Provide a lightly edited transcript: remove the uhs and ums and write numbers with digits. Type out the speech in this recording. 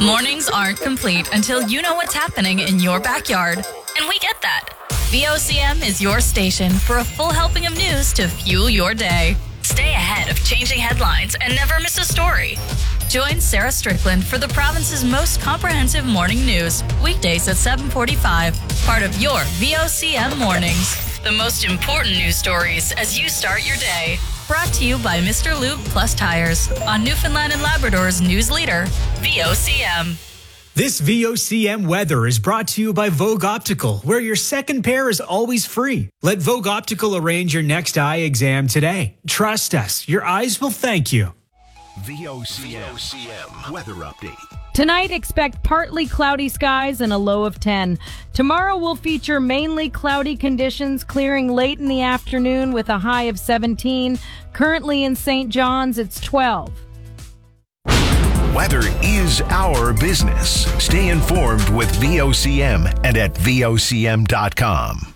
Mornings aren't complete until you know what's happening in your backyard. And we get that. VOCM is your station for a full helping of news to fuel your day. Stay ahead of changing headlines and never miss a story. Join Sarah Strickland for the province's most comprehensive morning news, weekdays at 7:45, part of your VOCM Mornings. The most important news stories as you start your day. Brought to you by Mr. Lube Plus Tires on Newfoundland and Labrador's news leader, VOCM. This VOCM weather is brought to you by Vogue Optical, where your second pair is always free. Let Vogue Optical arrange your next eye exam today. Trust us, your eyes will thank you. VOCM weather update. Tonight, expect partly cloudy skies and a low of 10. Tomorrow will feature mainly cloudy conditions, clearing late in the afternoon with a high of 17. Currently in St. John's, it's 12. Weather is our business. Stay informed with VOCM and at VOCM.com.